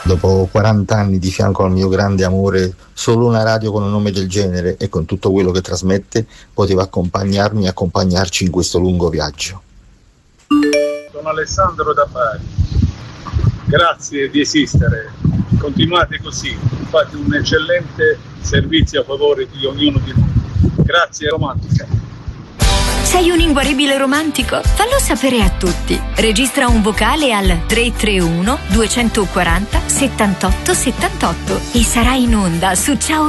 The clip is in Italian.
Dopo 40 anni di fianco al mio grande amore, solo una radio con un nome del genere e con tutto quello che trasmette poteva accompagnarmi e accompagnarci in questo lungo viaggio. Sono Alessandro da Bari. Grazie di esistere. Continuate così, fate un eccellente servizio a favore di ognuno di noi. Grazie, Romantica. Sei un inguaribile romantico? Fallo sapere a tutti. Registra un vocale al 331 240 78 78 e sarai in onda su Ciao